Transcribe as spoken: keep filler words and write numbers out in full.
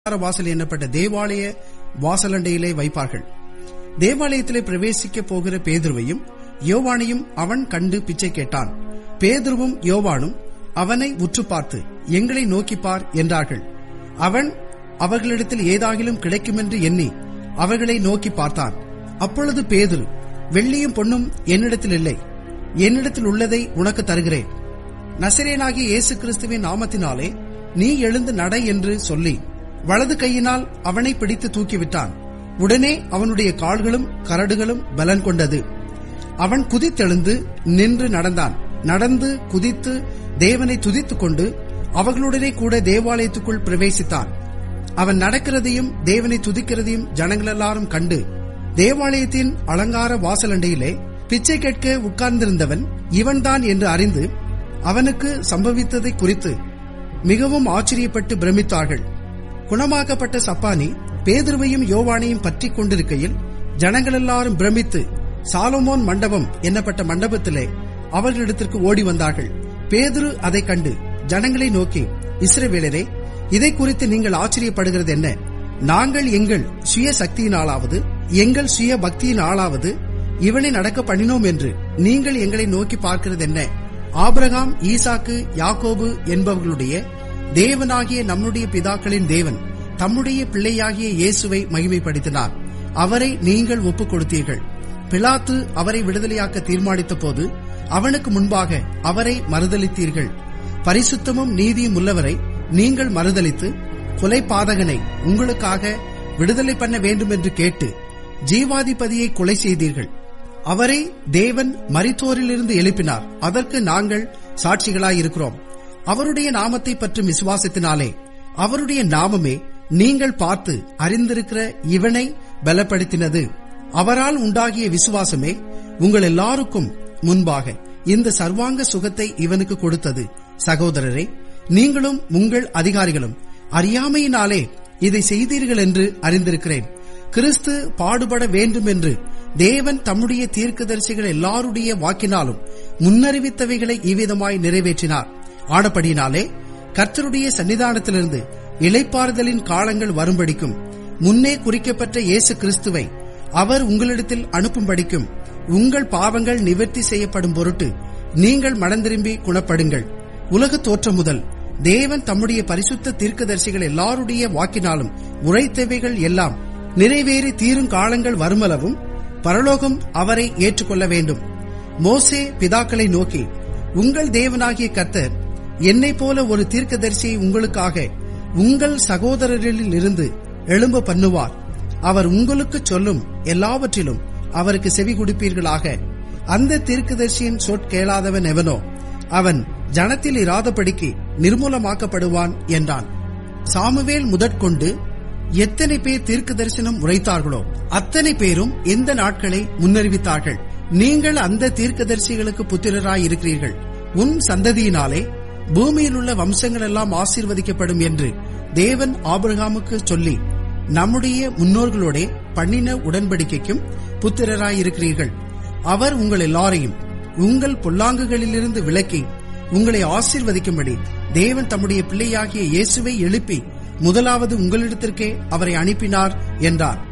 வாசல் என்னப்பட்ட தேவாலய வாசலண்டையிலே வைப்பார்கள். தேவாலயத்திலே பிரவேசிக்க போகிற பேதுருவையும் யோவானையும் அவன் கண்டு பிச்சை கேட்டான். பேதுருவும் யோவானும் அவனை உற்று பார்த்து, எங்களை நோக்கிப்பார் என்றார்கள். அவன் அவர்களிடத்தில் ஏதாகிலும் கிடைக்குமென்று எண்ணி அவர்களை நோக்கி பார்த்தான். அப்பொழுது பேதுரு, வெள்ளியும் பொன்னும் என்னிடத்தில் இல்லை, என்னிடத்தில் உள்ளதை உனக்கு தருகிறேன். நசரேயனாகிய இயேசு கிறிஸ்துவின் நாமத்தினாலே நீ எழுந்து நட என்று சொல்லி வலது கையினால் அவனை பிடித்து தூக்கிவிட்டான். உடனே அவனுடைய கால்களும் கரடுகளும் பலன் கொண்டது. அவன் குதித்தெழுந்து நின்று நடந்தான். நடந்து குதித்து தேவனை துதித்துக் கொண்டு அவர்களுடனே கூட தேவாலயத்துக்குள் பிரவேசித்தான். அவன் நடக்கிறதையும் தேவனை துதிக்கிறதையும் ஜனங்கள் எல்லாரும் கண்டு, தேவாலயத்தின் அலங்கார வாசலண்டையிலே பிச்சை கேட்க உட்கார்ந்திருந்தவன் இவன்தான் என்று அறிந்து அவனுக்கு சம்பவித்ததை குறித்து மிகவும் ஆச்சரியப்பட்டு பிரமித்தார்கள். குணமாக்கப்பட்ட சப்பானி பேதுருவையும் யோவானையும் பற்றி கொண்டிருக்கையில் ஜனங்கள் எல்லாரும் பிரமித்து சாலமோன் மண்டபம் என்னப்பட்ட மண்டபத்திலே அவர்களிடத்திற்கு ஓடி வந்தார்கள். பேதுரு அதை கண்டு ஜனங்களை நோக்கி, இஸ்ரவேலரே, இதை குறித்து நீங்கள் ஆச்சரியப்படுகிறது என்ன? நாங்கள் எங்கள் சுய சக்தியினாலாவது எங்கள் சுய பக்தியினாலாவது இவனை நடக்க பண்ணினோம் என்று நீங்கள் எங்களை நோக்கி பார்க்கிறது என்ன? ஆபிரகாம், ஈசாக்கு, யாக்கோபு என்பவர்களுடைய தேவனாகிய நம்முடைய பிதாக்களின் தேவன் தம்முடைய பிள்ளையாகிய இயேசுவை மகிமைப்படுத்தினார். அவரை நீங்கள் ஒப்புக் கொடுத்தீர்கள். பிலாத்து அவரை விடுதலையாக்க தீர்மானித்த போது அவனுக்கு முன்பாக அவரை மறுதலித்தீர்கள். பரிசுத்தமும் நீதியும் உள்ளவரை நீங்கள் மறுதலித்து கொலைபாதகனை உங்களுக்காக விடுதலை பண்ண வேண்டும் என்று கேட்டு ஜீவாதிபதியை கொலை செய்தீர்கள். அவரை தேவன் மரித்தோரிலிருந்து எழுப்பினார். அதற்கு நாங்கள் சாட்சிகளாயிருக்கிறோம். அவருடைய நாமத்தை பற்றும் விசுவாசத்தினாலே அவருடைய நாமமே நீங்கள் பார்த்து அறிந்திருக்கிற இவனை பலப்படுத்தினது. அவரால் உண்டாகிய விசுவாசமே உங்கள் எல்லாருக்கும் முன்பாக இந்த சர்வாங்க சுகத்தை இவனுக்கு கொடுத்தது. சகோதரரே, நீங்களும் உங்கள் அதிகாரிகளும் அறியாமையினாலே இதை செய்தீர்கள் என்று அறிந்திருக்கிறேன். கிறிஸ்து பாடுபட வேண்டும் என்று தேவன் தம்முடைய தீர்க்கதரிசிகள் எல்லாருடைய வாக்கினாலும் முன்னறிவித்தவைகளை இவ்விதமாய் நிறைவேற்றினார். ஆனபடியினாலே கர்த்தருடைய சன்னிதானத்திலிருந்து இளைப்பாறுதலின் காலங்கள் வரும்படிக்கும் முன்னே குறிக்கப்பட்ட இயேசு கிறிஸ்துவை அவர் உங்களிடத்தில் அனுப்பும்படிக்கும் உங்கள் பாவங்கள் நிவர்த்தி செய்யப்படும் பொருட்டு நீங்கள் மனந்திரும்பி குணப்படுங்கள். உலக தோற்றம் முதல் தேவன் தம்முடைய பரிசுத்த தீர்க்கதரிசிகள் எல்லாருடைய வாக்கினாலும் உரைத்தவைகள் எல்லாம் நிறைவேறி தீரும் காலங்கள் வருமளவும் பரலோகம் அவரை ஏற்றுக்கொள்ள வேண்டும். மோசே பிதாக்களை நோக்கி, உங்கள் தேவனாகிய கர்த்தர் என்னை போல ஒரு தீர்க்கதரிசியை உங்களுக்காக உங்கள் சகோதரரில் இருந்து எழும்ப பண்ணுவார். அவர் உங்களுக்கு சொல்லும் எல்லாவற்றிலும் அவருக்கு செவி கொடுப்பீர்களாக. அந்த தீர்க்கதரிசியின் சொற்கேளாதவன் எவனோ அவன் ஜனத்தில் இராதபடிக்கு நிர்மூலமாக்கப்படுவான் என்றான். சாமுவேல் முதற்கொண்டு எத்தனை பேர் தீர்க்க தரிசனம் உரைத்தார்களோ அத்தனை பேரும் இந்த நாட்களை முன்னறிவித்தார்கள். நீங்கள் அந்த தீர்க்கதரிசிகளுக்கு புத்திரராயிருக்கிறீர்கள். உன் சந்ததியினாலே பூமியில் உள்ள வம்சங்கள் எல்லாம் ஆசீர்வதிக்கப்படும் என்று தேவன் ஆபிரகாமுக்கு சொல்லி நம்முடைய முன்னோர்களோட பண்ணின உடன்படிக்கைக்கும் புத்திரராயிருக்கிறீர்கள். அவர் உங்கள் எல்லாரையும் உங்கள் பொல்லாங்குகளிலிருந்து விலக்கி உங்களை ஆசீர்வதிக்கும்படி தேவன் தம்முடைய பிள்ளையாகிய இயேசுவை எழுப்பி முதலாவது உங்களிடத்திற்கே அவரை அனுப்பினார் என்றார்.